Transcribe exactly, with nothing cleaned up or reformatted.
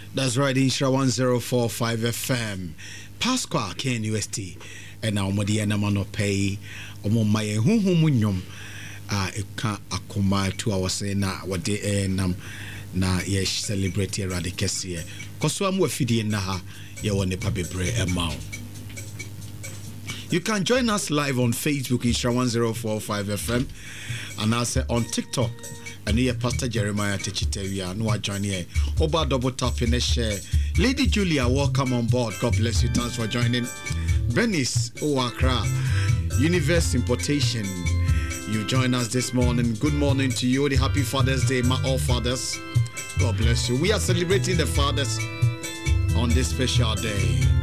That's right, Insha one oh four point five F M. Pasqua K N U S T. And now Modi and Amano pay Omo my hum hum ah eka akoma two hours na what day nam na yes celebrate radicasi. Koso am wafidi na ha ye won pa bebre emao. You can join us live on Facebook Insha one oh four point five F M and also on TikTok. And here Pastor Jeremiah Techitevia no join here. Oba double tap in the share. Lady Julia, welcome on board. God bless you. Thanks for joining. Venice, Owakra, Universe Importation. You join us this morning. Good morning to you. The happy Father's Day, my all fathers. God bless you. We are celebrating the fathers on this special day.